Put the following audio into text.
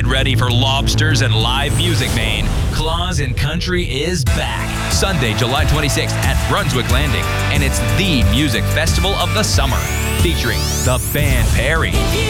Get ready for lobsters and live music, Maine. Claws and Country is back. Sunday, July 26th at Brunswick Landing. And it's the music festival of the summer, featuring the Band Perry,